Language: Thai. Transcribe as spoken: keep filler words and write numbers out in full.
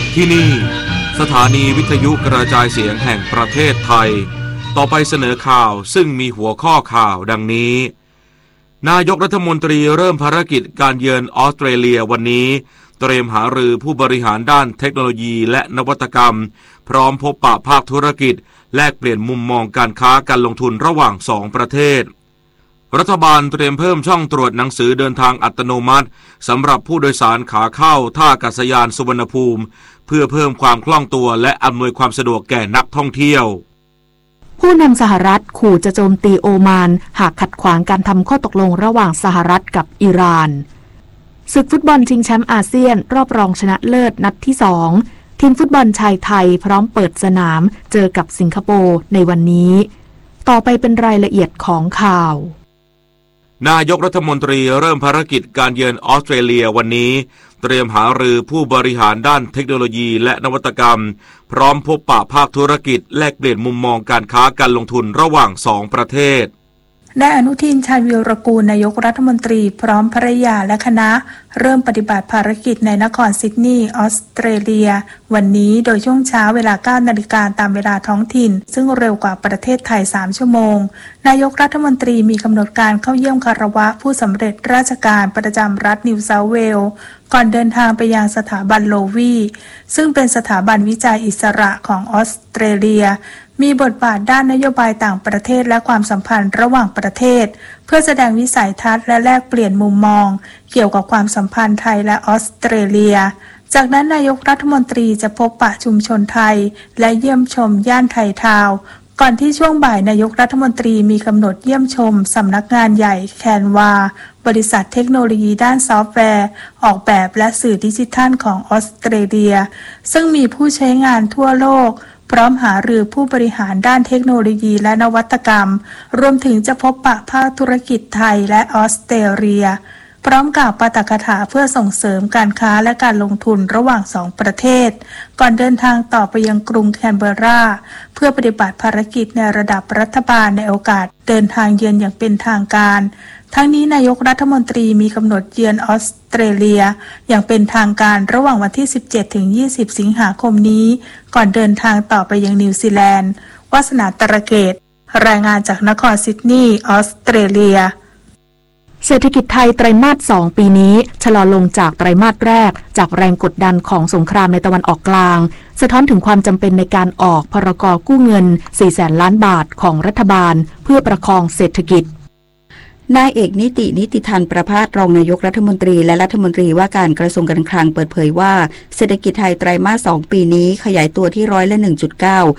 ที่นี่สถานีวิทยุกระจายเสียงแห่งประเทศไทยต่อไปเสนอข่าวซึ่งมีหัวข้อข่าวดังนี้นายกรัฐมนตรีเริ่มภารกิจการเยือนออสเตรเลียวันนี้เตรียมหารือผู้บริหารด้านเทคโนโลยีและนวัตกรรมพร้อมพบปะภาคธุรกิจแลกเปลี่ยนมุมมองการค้าการลงทุนระหว่างสองประเทศรัฐบาลเตรียมเพิ่มช่องตรวจหนังสือเดินทางอัตโนมัติสำหรับผู้โดยสารขาเข้าท่าอากาศยานสุวรรณภูมิเพื่อเพิ่มความคล่องตัวและอำนวยความสะดวกแก่นักท่องเที่ยวผู้นำสหรัฐขู่จะโจมตีโอมานหากขัดขวางการทำข้อตกลงระหว่างสหรัฐกับอิหร่านศึกฟุตบอลชิงแชมป์อาเซียนรอบรองชนะเลิศนัดที่สองทีมฟุตบอลชายไทยพร้อมเปิดสนามเจอกับสิงคโปร์ในวันนี้ต่อไปเป็นรายละเอียดของข่าวนายกรัฐมนตรีเริ่มภารกิจการเยือนออสเตรเลียวันนี้เตรียมหารือผู้บริหารด้านเทคโนโลยีและนวัตกรรมพร้อมพบปะภาคธุรกิจแลกเปลี่ยนมุมมองการค้าการลงทุนระหว่างสองประเทศนายอนุทินชาญวีรกูลนายกรัฐมนตรีพร้อมภรรยาและคณะเริ่มปฏิบัติภารกิจในนครซิดนีย์ออสเตรเลียวันนี้โดยช่วงเช้าเวลา เก้านาฬิกา นตามเวลาท้องถิ่นซึ่งเร็วกว่าประเทศไทยสามชั่วโมงนายกรัฐมนตรีมีกำหนดการเข้าเยี่ยมคารวะผู้สำเร็จราชการประจำรัฐนิวเซาท์เวลส์ก่อนเดินทางไปยังสถาบันโลวีซึ่งเป็นสถาบันวิจัยอิสระของออสเตรเลียมีบทบาทด้านนโยบายต่างประเทศและความสัมพันธ์ระหว่างประเทศเพื่อแสดงวิสัยทัศน์และแลกเปลี่ยนมุมมองเกี่ยวกับความสัมพันธ์ไทยและออสเตรเลียจากนั้นนายกรัฐมนตรีจะพบปะชุมชนไทยและเยี่ยมชมย่านไทยทาวน์ก่อนที่ช่วงบ่ายนายกรัฐมนตรีมีกำหนดเยี่ยมชมสำนักงานใหญ่แคนวาบริษัทเทคโนโลยีด้านซอฟต์แวร์ออกแบบและสื่อดิจิทัลของออสเตรเลียซึ่งมีผู้ใช้งานทั่วโลกพร้อมหารือผู้บริหารด้านเทคโนโลยีและนวัตกรรมรวมถึงจะพบปะภาคธุรกิจไทยและออสเตรเลียพร้อมกล่าวปาฐกถาเพื่อส่งเสริมการค้าและการลงทุนระหว่างสองประเทศก่อนเดินทางต่อไปยังกรุงแคนเบอร์ราเพื่อปฏิบัติภารกิจในระดับรัฐบาลในโอกาสเดินทางเยือนอย่างเป็นทางการทั้งนี้นายกรัฐมนตรีมีกำหนดเยือนออสเตรเลียอย่างเป็นทางการระหว่างวันที่ สิบเจ็ดถึงยี่สิบ สิงหาคมนี้ก่อนเดินทางต่อไปยังนิวซีแลนด์วาสนาตระเกตรายงานจากนครซิดนีย์ออสเตรเลียเศรษฐกิจไทยไตรมาสสองปีนี้ชะลอลงจากไตรมาสแรกจากแรงกดดันของสงครามในตะวันออกกลางสะท้อนถึงความจำเป็นในการออกพรกกู้เงิน สี่แสน ล้านบาทของรัฐบาลเพื่อประคองเศรษฐกิจนายเอกนิตินิติธันประภาสรองนายกรัฐมนตรีและรัฐมนตรีว่าการกระทรวงการคลังเปิดเผยว่าเศรษฐกิจไทยไตรมาสสองปีนี้ขยายตัวที่ร้อยละ หนึ่งจุดเก้า